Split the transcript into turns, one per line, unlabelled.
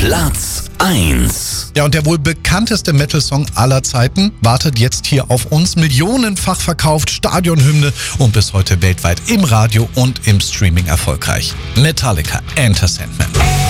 Platz 1.
Ja, und der wohl bekannteste Metal-Song aller Zeiten wartet jetzt hier auf uns. Millionenfach verkauft, Stadionhymne und bis heute weltweit im Radio und im Streaming erfolgreich. Metallica, Enter Sandman.